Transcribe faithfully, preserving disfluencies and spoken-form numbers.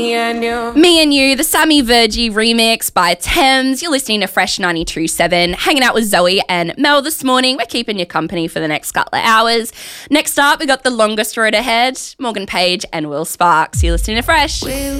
Me and you. Me and You, the Sammy Virgie remix by Thames. You're listening to Fresh ninety-two point seven, hanging out with Zoe and Mel this morning. We're keeping you company for the next couple of hours. Next up, we got the longest road ahead, Morgan Page and Will Sparks. You're listening to Fresh. Will